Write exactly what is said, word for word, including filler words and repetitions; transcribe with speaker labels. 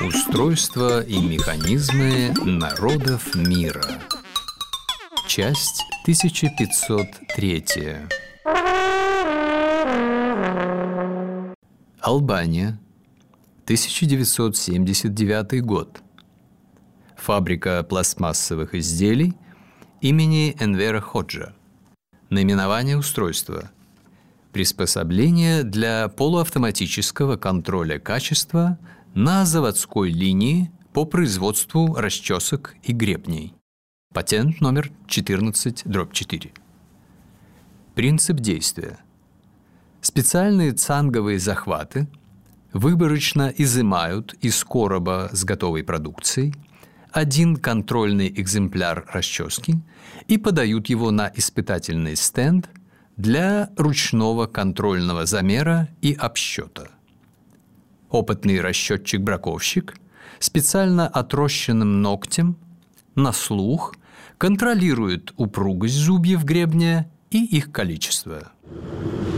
Speaker 1: Устройство и механизмы народов мира. Часть тысяча пятьсот три. Албания, тысяча девятьсот семьдесят девятый год. Фабрика пластмассовых изделий имени Энвера Ходжа. Наименование устройства: приспособление для полуавтоматического контроля качества на заводской линии по производству расчесок и гребней. Патент номер четырнадцать дробь четыре. Принцип действия: специальные цанговые захваты выборочно изымают из короба с готовой продукцией один контрольный экземпляр расчески и подают его на испытательный стенд для ручного контрольного замера и обсчета. Опытный расчетчик-браковщик специально отрощенным ногтем на слух контролирует упругость зубьев гребня и их количество.